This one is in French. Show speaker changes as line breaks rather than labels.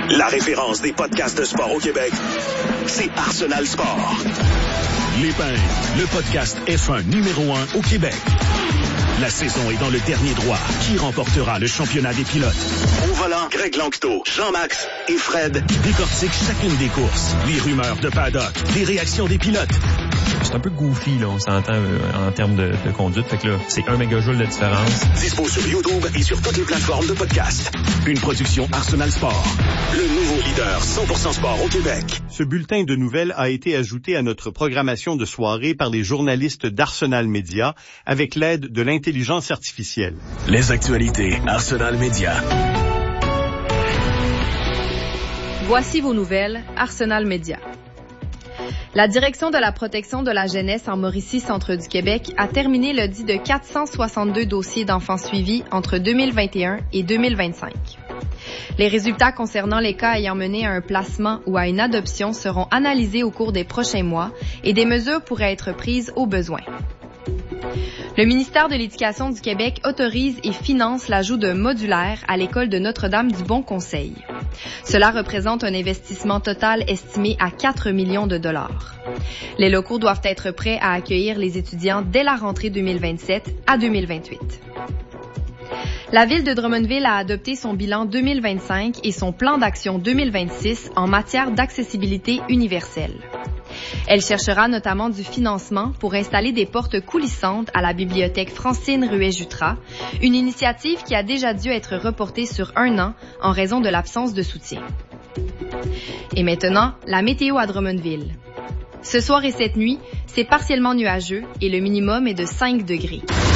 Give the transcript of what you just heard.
La référence des podcasts de sport au Québec, c'est Arsenal Sport. L'Épingle, le podcast F1 numéro 1 au Québec. La saison est dans le dernier droit. Qui remportera le championnat des pilotes? Au volant, Greg Langto, Jean-Max et Fred décortiquent chacune des courses. Les rumeurs de paddock, les réactions des pilotes.
C'est un peu goofy, là, on s'entend en termes de conduite. Fait que là, c'est 1 mégajoule de différence.
Dispo sur YouTube et sur toutes les plateformes de podcast. Une production Arsenal Sport. Le nouveau leader 100% sport au Québec.
Ce bulletin de nouvelles a été ajouté à notre programmation de soirée par les journalistes d'Arsenal Media avec l'aide de l'intelligence artificielle.
Les actualités Arsenal Media.
Voici vos nouvelles Arsenal Media. La Direction de la protection de la jeunesse en Mauricie-Centre du Québec a terminé l'audit de 462 dossiers d'enfants suivis entre 2021 et 2025. Les résultats concernant les cas ayant mené à un placement ou à une adoption seront analysés au cours des prochains mois et des mesures pourraient être prises au besoin. Le ministère de l'Éducation du Québec autorise et finance l'ajout d'un modulaire à l'école de Notre-Dame-du-Bon-Conseil. Cela représente un investissement total estimé à 4 millions de dollars. Les locaux doivent être prêts à accueillir les étudiants dès la rentrée 2027 à 2028. La ville de Drummondville a adopté son bilan 2025 et son plan d'action 2026 en matière d'accessibilité universelle. Elle cherchera notamment du financement pour installer des portes coulissantes à la bibliothèque Francine Ruet-Jutras, une initiative qui a déjà dû être reportée sur 1 an en raison de l'absence de soutien. Et maintenant, la météo à Drummondville. Ce soir et cette nuit, c'est partiellement nuageux et le minimum est de 5 degrés.